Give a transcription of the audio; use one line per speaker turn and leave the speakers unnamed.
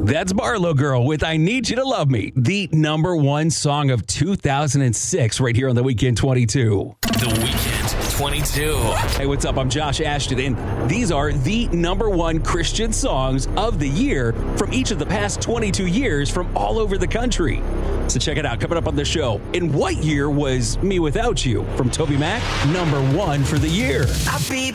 That's Barlow Girl with I Need You to Love Me, the number one song of 2006 right here on The Weekend 22.
The Weekend 22.
Hey, what's up? I'm Josh Ashton, and these are the number one Christian songs of the year from each of the past 22 years from all over the country. So check it out. Coming up on the show, in what year was Me Without You from Toby Mac number one for the year?
I'll be